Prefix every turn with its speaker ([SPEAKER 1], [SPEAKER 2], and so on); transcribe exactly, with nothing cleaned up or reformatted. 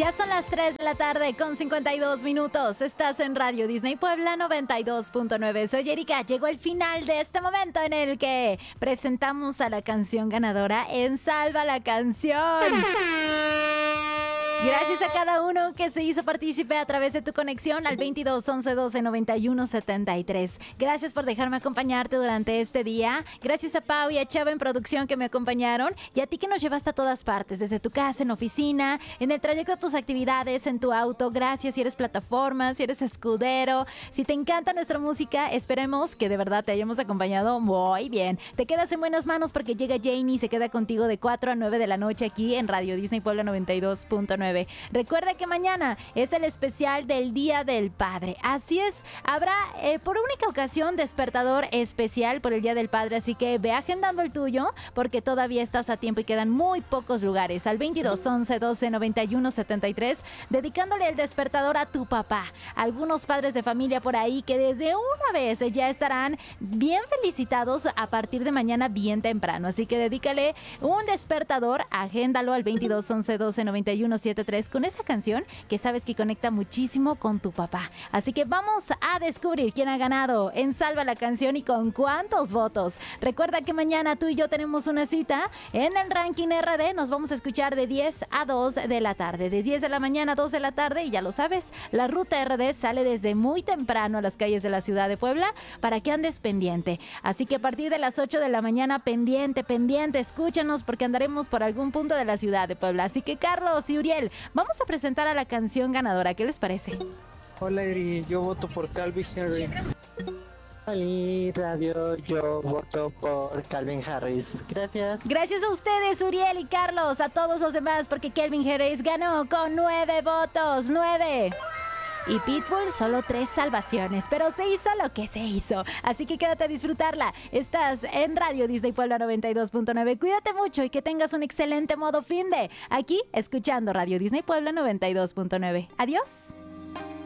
[SPEAKER 1] Ya son las tres de la tarde con cincuenta y dos minutos. Estás en Radio Disney Puebla noventa y dos punto nueve. Soy Erika. Llegó el final de este momento en el que presentamos a la canción ganadora en Salva la Canción. Gracias a cada uno que se hizo partícipe a través de tu conexión al veintidós once doce noventa y uno setenta y tres. Gracias por dejarme acompañarte durante este día. Gracias a Pau y a Chava en producción que me acompañaron y a ti que nos llevaste a todas partes, desde tu casa, en oficina, en el trayecto a tus actividades, en tu auto. Gracias si eres plataforma, si eres escudero. Si te encanta nuestra música, esperemos que de verdad te hayamos acompañado muy bien. Te quedas en buenas manos porque llega Jamie y se queda contigo de cuatro a nueve de la noche aquí en Radio Disney Puebla noventa y dos punto nueve. Recuerda que mañana es el especial del Día del Padre. Así es, habrá eh, por única ocasión despertador especial por el Día del Padre, así que ve agendando el tuyo porque todavía estás a tiempo y quedan muy pocos lugares. Al veintidós once doce noventa y uno setenta y tres, dedicándole el despertador a tu papá. Algunos padres de familia por ahí que desde una vez ya estarán bien felicitados a partir de mañana bien temprano, así que dedícale un despertador, agéndalo al veintidós once doce noventa y uno setenta y tres con esa canción que sabes que conecta muchísimo con tu papá. Así que vamos a descubrir quién ha ganado en Salva la Canción y con cuántos votos. Recuerda que mañana tú y yo tenemos una cita en el Ranking R D. Nos vamos a escuchar de diez a dos de la tarde. De diez de la mañana a dos de la tarde, y ya lo sabes, la ruta R D sale desde muy temprano a las calles de la ciudad de Puebla para que andes pendiente. Así que a partir de las ocho de la mañana, pendiente, pendiente, escúchanos porque andaremos por algún punto de la ciudad de Puebla. Así que Carlos y Uriel, vamos a presentar a la canción ganadora. ¿Qué les parece?
[SPEAKER 2] Hola Eri, yo voto por Calvin Harris.
[SPEAKER 3] Hola Radio, yo voto por Calvin Harris. Gracias.
[SPEAKER 1] Gracias a ustedes, Uriel y Carlos, a todos los demás, porque Calvin Harris ganó con nueve votos, nueve. Y Pitbull solo tres salvaciones, pero se hizo lo que se hizo. Así que quédate a disfrutarla. Estás en Radio Disney Puebla noventa y dos punto nueve. Cuídate mucho y que tengas un excelente modo finde. Aquí, escuchando Radio Disney Puebla noventa y dos punto nueve. Adiós.